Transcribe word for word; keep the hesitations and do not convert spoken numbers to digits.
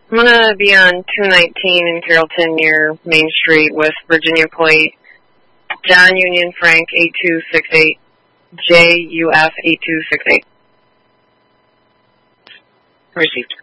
I'm going to be on two nineteen in Carrollton near Main Street with Virginia plate John Union Frank eight two six eight, J U F eight two six eight. Received.